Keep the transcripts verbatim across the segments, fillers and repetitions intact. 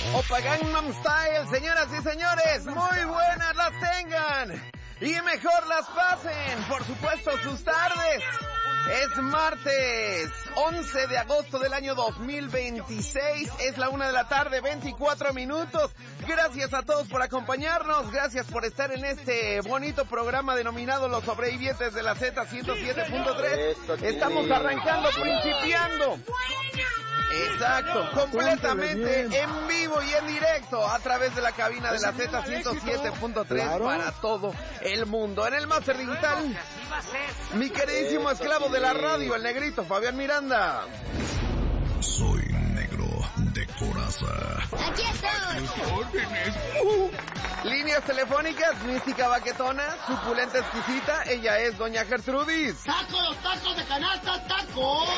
Opa Gangnam Style, señoras y señores, muy buenas las tengan y mejor las pasen, por supuesto, sus tardes. Es martes once de agosto del año dos mil veintiséis, es la una de la tarde, veinticuatro minutos. Gracias a todos por acompañarnos, gracias por estar en este bonito programa denominado Los Sobrevivientes de la Z ciento siete punto tres. Estamos arrancando, principiando. Exacto, completamente en vivo y en directo a través de la cabina de la Z ciento siete punto tres para todo el mundo. En el máster digital, mi queridísimo esclavo de la radio, el negrito Fabián Miranda. Soy negro de coraza. Aquí estoy. Uh, líneas telefónicas, mística baquetona, suculenta exquisita, ella es doña Gertrudis. ¡Tacos, tacos de canasta, tacos!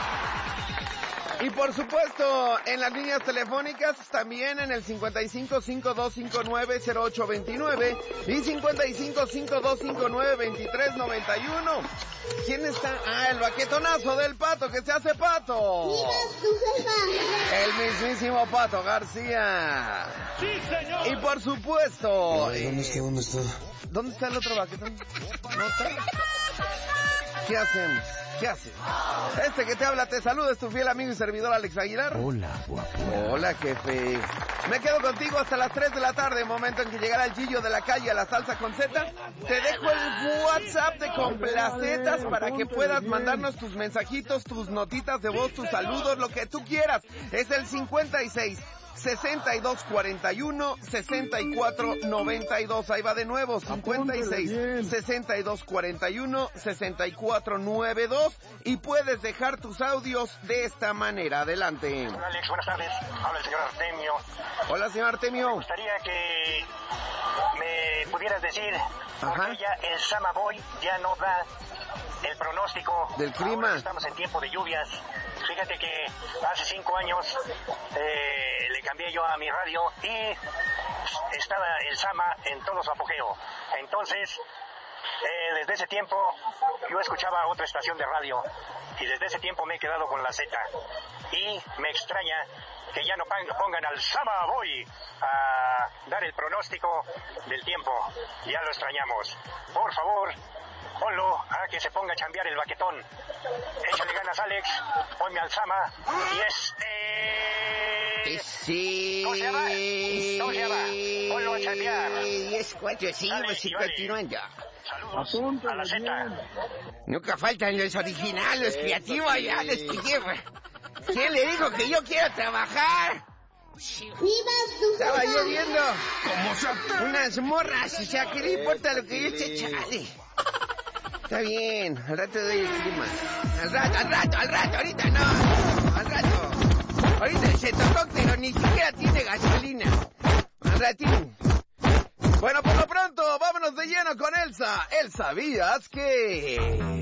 Y por supuesto, en las líneas telefónicas, también en el cincuenta y cinco, cinco dos cinco nueve, cero ocho dos nueve y cincuenta y cinco, cinco dos cinco nueve, veintitrés noventa y uno. ¿Quién está? Ah, el baquetonazo del Pato, que se hace Pato. ¡Viva tu jefa! El mismísimo Pato García. ¡Sí, señor! Y por supuesto... ¿Dónde está? ¿Dónde está? ¿Dónde está el otro baquetón? ¿No está? ¿Qué hacemos? ¿Qué haces? Este que te habla te saluda, es tu fiel amigo y servidor Alex Aguilar. Hola, guapo. Hola, jefe. Me quedo contigo hasta las tres de la tarde, momento en que llegará el Gillo de la calle a la salsa con Z. Te dejo el WhatsApp de Complacetas para que puedas mandarnos tus mensajitos, tus notitas de voz, tus saludos, lo que tú quieras. Es el cincuenta y seis, sesenta y dos cuarenta y uno, sesenta y cuatro noventa y dos. Ahí va de nuevo, cincuenta y seis, sesenta y dos cuarenta y uno, sesenta y cuatro noventa y dos. Y puedes dejar tus audios de esta manera. Adelante. Hola Alex, buenas tardes. Habla el señor Artemio. Hola, señor Artemio. Me gustaría que me pudieras decir por Ajá. qué ya el Samaboy ya no da el pronóstico del clima. Ahora estamos en tiempo de lluvias. Fíjate que hace cinco años eh, le cambié yo a mi radio y estaba el Sama en todo su apogeo. Entonces, eh, desde ese tiempo yo escuchaba otra estación de radio y desde ese tiempo me he quedado con la Z. Y me extraña que ya no pongan al Sama Boy a dar el pronóstico del tiempo. Ya lo extrañamos. Por favor, ponlo a que se ponga a chambear el baquetón. Échale ganas, Alex. Ponme al Sama. Y este... Sí. ¿Cómo se llama? ¿Cómo se llama? Ponlo a chambear. diez, cuatro, seguimos Dale, y vale. continuando. Saludos a la Z. Nunca faltan los originales, los creativos, ya les pillé. ¿Quién le dijo que yo quiero trabajar? ¡Viva tu Estaba jefa! yo viendo ¿Cómo se unas morras, o sea, que no importa lo que yo esté, chale. Está bien, al rato doy el clima. Al rato, al rato, al rato, ahorita no. Al rato. Ahorita el cetocóctero ni siquiera tiene gasolina. Al ratín. Bueno, por lo pronto, vámonos de lleno con Elsa. El ¿sabías que...?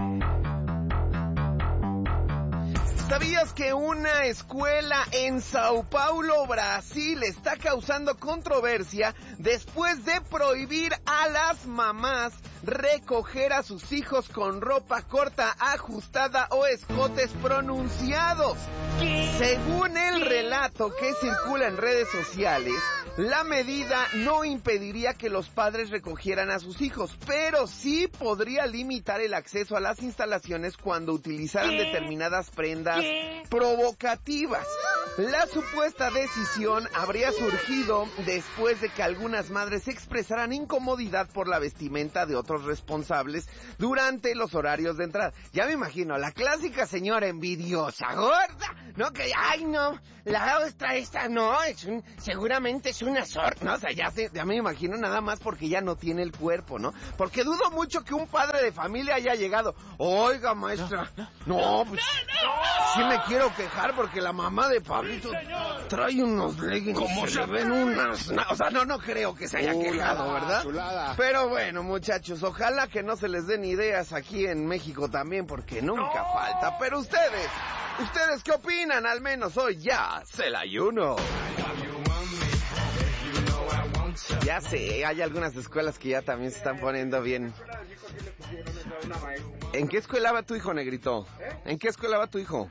¿Sabías que una escuela en Sao Paulo, Brasil, está causando controversia después de prohibir a las mamás recoger a sus hijos con ropa corta, ajustada o escotes pronunciados? Según el relato que circula en redes sociales, la medida no impediría que los padres recogieran a sus hijos, pero sí podría limitar el acceso a las instalaciones cuando utilizaran determinadas prendas provocativas. La supuesta decisión habría surgido después de que algunas madres expresaran incomodidad por la vestimenta de otros responsables durante los horarios de entrada. Ya me imagino, la clásica señora envidiosa, gorda, no que, ay no, la otra esta no, es un, seguramente es una sorda, no, o sea, ya, se, ya me imagino nada más porque ya no tiene el cuerpo, ¿no? Porque dudo mucho que un padre de familia haya llegado, oiga maestra, no, pues, sí me quiero quejar porque la mamá de Pablito trae unos leggings que se ven unas... O sea, no, no creo que se haya quejado, ¿verdad? Chulada. Pero bueno, muchachos, ojalá que no se les den ideas aquí en México también, porque nunca falta. Pero ustedes, ¿ustedes qué opinan? Al menos hoy ya se la ayuno. Ya sé, hay algunas escuelas que ya también se están poniendo bien. ¿En qué escuela va tu hijo, negrito? ¿En qué escuela va tu hijo? La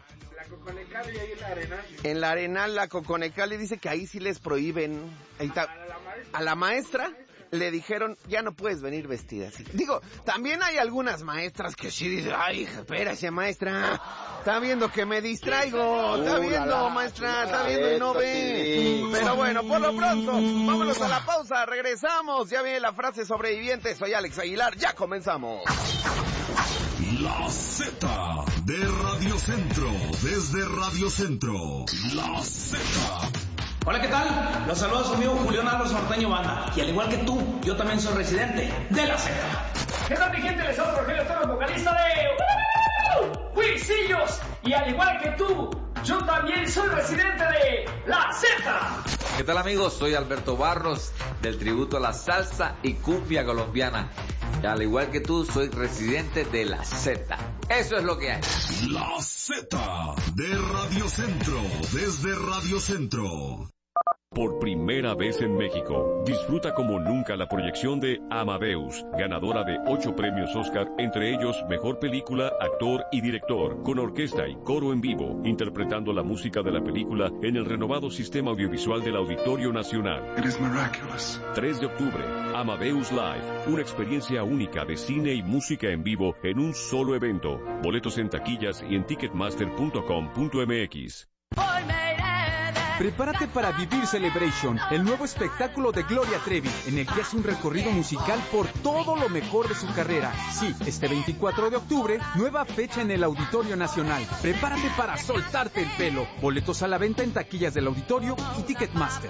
Coconecali, ahí en la Arenal. En la Arenal, la Coconecali dice que ahí sí les prohíben. Ahí está. A la maestra. A la maestra le dijeron, ya no puedes venir vestida así. Digo, también hay algunas maestras que sí dicen, ay, espérate, maestra, está viendo que me distraigo, está viendo, maestra, está viendo y no ve. Pero bueno, por lo pronto, vámonos a la pausa, regresamos, ya viene la frase sobreviviente, soy Alex Aguilar, ya comenzamos. La Z de Radio Centro, desde Radio Centro, La Z. Hola, ¿qué tal? Los saluda su amigo Julián Álvarez Norteño Banda. Y al igual que tú, yo también soy residente de la Z. ¿Qué tal, mi gente? Les hablo Rogelio Torres, vocalista de Huisillos. Y al igual que tú, yo también soy residente de la Z. ¿Qué tal, amigos? Soy Alberto Barros, del tributo a la salsa y cumbia colombiana. Y al igual que tú, soy residente de la Z. Eso es lo que hay. La Z de Radio Centro, desde Radio Centro. Por primera vez en México, disfruta como nunca la proyección de Amadeus, ganadora de ocho premios Oscar, entre ellos Mejor Película, Actor y Director, con orquesta y coro en vivo, interpretando la música de la película en el renovado sistema audiovisual del Auditorio Nacional. It is miraculous. tres de octubre, Amadeus Live, una experiencia única de cine y música en vivo en un solo evento. Boletos en taquillas y en ticketmaster punto com punto m x. Prepárate para vivir Celebration, el nuevo espectáculo de Gloria Trevi, en el que hace un recorrido musical por todo lo mejor de su carrera. Sí, este veinticuatro de octubre, nueva fecha en el Auditorio Nacional. Prepárate para soltarte el pelo. Boletos a la venta en taquillas del Auditorio y Ticketmaster.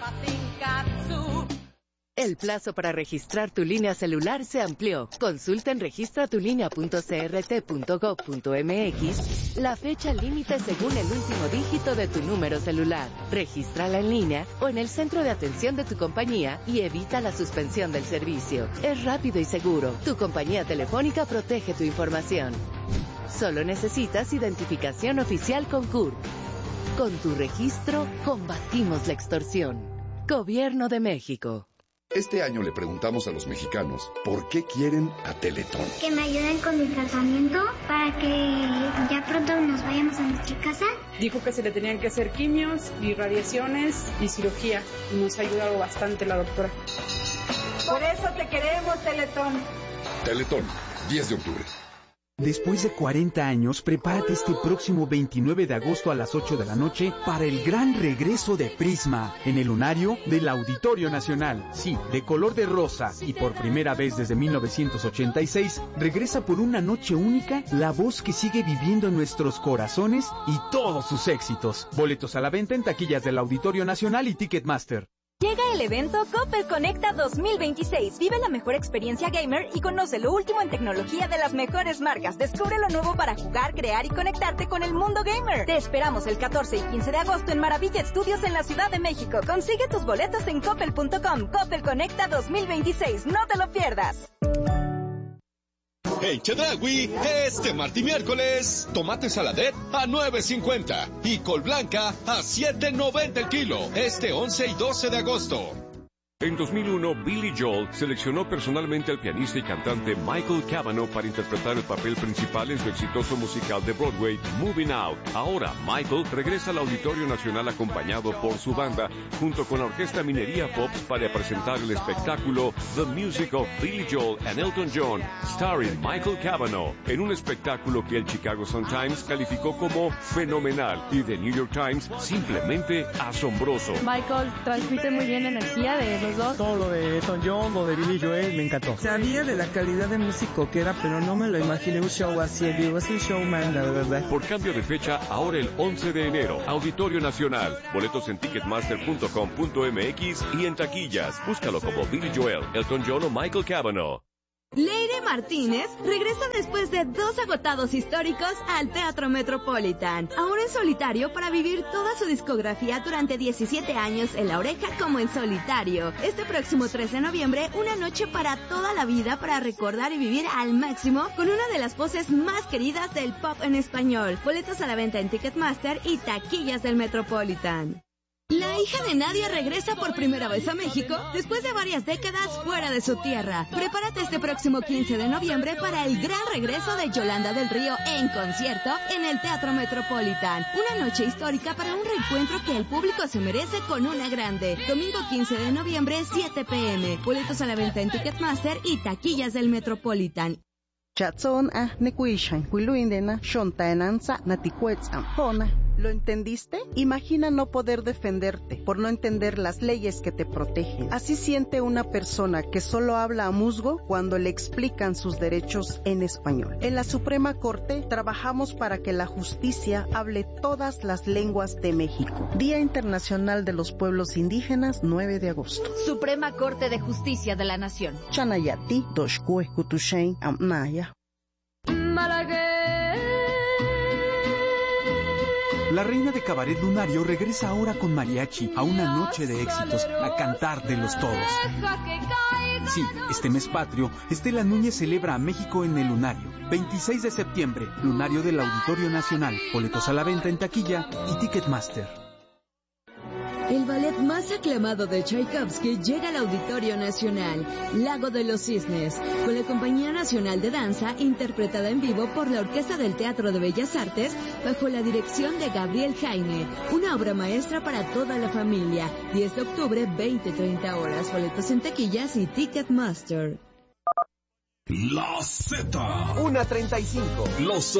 El plazo para registrar tu línea celular se amplió. Consulta en registra tu línea punto c r t punto gov punto m x la fecha límite según el último dígito de tu número celular. Regístrala en línea o en el centro de atención de tu compañía y evita la suspensión del servicio. Es rápido y seguro. Tu compañía telefónica protege tu información. Solo necesitas identificación oficial con C U R. Con tu registro, combatimos la extorsión. Gobierno de México. Este año le preguntamos a los mexicanos por qué quieren a Teletón. Que me ayuden con mi tratamiento para que ya pronto nos vayamos a nuestra casa. Dijo que se le tenían que hacer quimios y radiaciones y cirugía. Y nos ha ayudado bastante la doctora. Por eso te queremos, Teletón. Teletón, diez de octubre. Después de cuarenta años, prepárate este próximo veintinueve de agosto a las ocho de la noche para el gran regreso de Prisma en el lunario del Auditorio Nacional. Sí, de color de rosa y por primera vez desde mil novecientos ochenta y seis, regresa por una noche única la voz que sigue viviendo en nuestros corazones y todos sus éxitos. Boletos a la venta en taquillas del Auditorio Nacional y Ticketmaster. Llega el evento Coppel Conecta dos mil veintiséis. Vive la mejor experiencia gamer y conoce lo último en tecnología de las mejores marcas. Descubre lo nuevo para jugar, crear y conectarte con el mundo gamer. Te esperamos el catorce y quince de agosto en Maravilla Studios en la Ciudad de México. Consigue tus boletos en coppel punto com. Coppel Conecta dos mil veintiséis. No te lo pierdas. En Chedraui, este martes y miércoles, tomate saladet a nueve cincuenta y col blanca a siete noventa el kilo, este once y doce de agosto. En dos mil uno, Billy Joel seleccionó personalmente al pianista y cantante Michael Cavanaugh para interpretar el papel principal en su exitoso musical de Broadway, Moving Out. Ahora, Michael regresa al Auditorio Nacional acompañado por su banda, junto con la Orquesta Minería Pops, para presentar el espectáculo The Music of Billy Joel and Elton John, starring Michael Cavanaugh, en un espectáculo que el Chicago Sun-Times calificó como fenomenal y The New York Times simplemente asombroso. Michael transmite muy bien energía de Todo lo de Elton John, lo de Billy Joel, me encantó. Sabía de la calidad de músico que era, pero no me lo imaginé un show así. Digo, es un showman, la verdad. Por cambio de fecha, ahora el once de enero, Auditorio Nacional. Boletos en ticketmaster punto com punto m x y en taquillas. Búscalo como Billy Joel, Elton John o Michael Cavanaugh. Leire Martínez regresa después de dos agotados históricos al Teatro Metropolitan, ahora en solitario para vivir toda su discografía durante diecisiete años en La Oreja como en solitario. Este próximo tres de noviembre, una noche para toda la vida para recordar y vivir al máximo con una de las voces más queridas del pop en español. Boletos a la venta en Ticketmaster y taquillas del Metropolitan. La La hija de Nadia regresa por primera vez a México después de varias décadas fuera de su tierra. Prepárate este próximo quince de noviembre para el gran regreso de Yolanda del Río en concierto en el Teatro Metropolitan. Una noche histórica para un reencuentro que el público se merece con una grande. Domingo quince de noviembre, siete pe eme. Boletos a la venta en Ticketmaster y taquillas del Metropolitan. Chatson a nekuishan, huiluindena, shontaenanza, natikuetzam, ¿Lo entendiste? Imagina no poder defenderte por no entender las leyes que te protegen. Así siente una persona que solo habla a musgo cuando le explican sus derechos en español. En la Suprema Corte trabajamos para que la justicia hable todas las lenguas de México. Día Internacional de los Pueblos Indígenas, nueve de agosto. Suprema Corte de Justicia de la Nación. Chanayati, Doshkue, Kutushain, Amnaya. La reina de cabaret lunario regresa ahora con mariachi a una noche de éxitos, a cantar de los todos. Sí, este mes patrio, Estela Núñez celebra a México en el Lunario. veintiséis de septiembre, Lunario del Auditorio Nacional. Boletos a la venta en taquilla y Ticketmaster. El ballet más aclamado de Tchaikovsky llega al Auditorio Nacional, Lago de los Cisnes, con la Compañía Nacional de Danza, interpretada en vivo por la Orquesta del Teatro de Bellas Artes, bajo la dirección de Gabriel Jaime. Una obra maestra para toda la familia. diez de octubre, veinte treinta horas. Boletos en taquillas y Ticketmaster. La Z. una treinta y cinco. Los